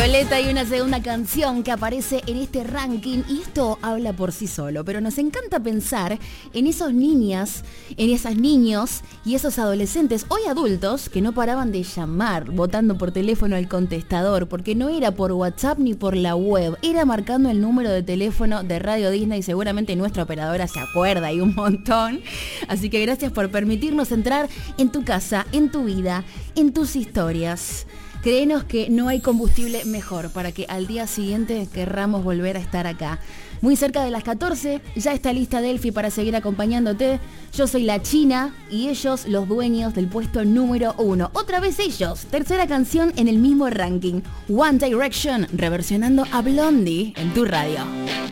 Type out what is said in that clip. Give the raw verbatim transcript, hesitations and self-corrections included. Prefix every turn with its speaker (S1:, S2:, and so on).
S1: Violeta y una segunda canción que aparece en este ranking, y esto habla por sí solo, pero nos encanta pensar en esos niñas, en esos niños y esos adolescentes, hoy adultos, que no paraban de llamar, botando por teléfono al contestador, porque no era por WhatsApp ni por la web, era marcando el número de teléfono de Radio Disney. Seguramente nuestra operadora se acuerda y un montón, así que gracias por permitirnos entrar en tu casa, en tu vida, en tus historias. Créenos que no hay combustible mejor para que al día siguiente querramos volver a estar acá. Muy cerca de las catorce, ya está lista Delphi para seguir acompañándote. Yo soy la China y ellos los dueños del puesto número uno. Otra vez ellos, tercera canción en el mismo ranking. One Direction, reversionando a Blondie en tu radio.